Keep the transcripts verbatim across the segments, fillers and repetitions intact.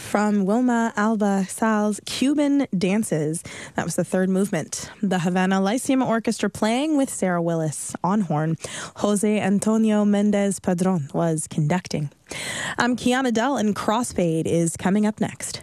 from Wilma Alba Sal's Cuban Dances. That was the third movement. The Havana Lyceum Orchestra playing with Sarah Willis on horn. Jose Antonio Mendez Padron was conducting. I'm Kiana Dell, and Crossfade is coming up next.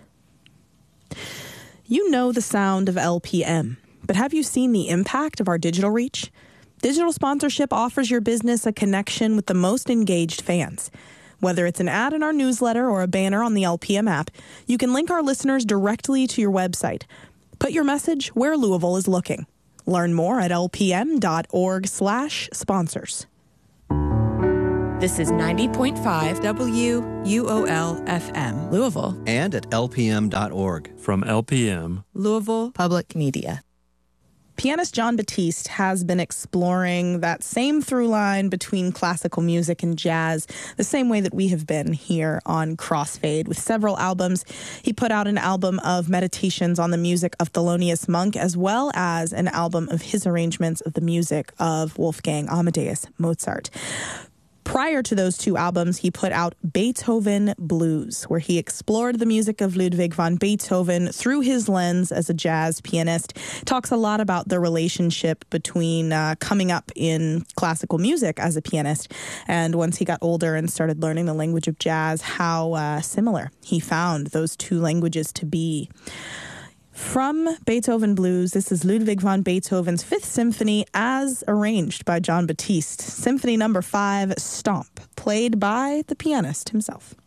You know the sound of L P M, but have you seen the impact of our digital reach? Digital sponsorship offers your business a connection with the most engaged fans. Whether it's an ad in our newsletter or a banner on the L P M app, you can link our listeners directly to your website. Put your message where Louisville is looking. Learn more at lpm.org slash sponsors. This is ninety point five W U O L F M, Louisville. And at L P M dot org. From L P M, Louisville Public Media. Pianist Jon Batiste has been exploring that same through line between classical music and jazz, the same way that we have been here on Crossfade. With several albums, he put out an album of meditations on the music of Thelonious Monk, as well as an album of his arrangements of the music of Wolfgang Amadeus Mozart. Prior to those two albums, he put out Beethoven Blues, where he explored the music of Ludwig van Beethoven through his lens as a jazz pianist. Talks a lot about the relationship between uh, coming up in classical music as a pianist and once he got older and started learning the language of jazz, how uh, similar he found those two languages to be. From Beethoven Blues, this is Ludwig van Beethoven's Fifth Symphony as arranged by Jon Batiste. Symphony number five, Stomp, played by the pianist himself.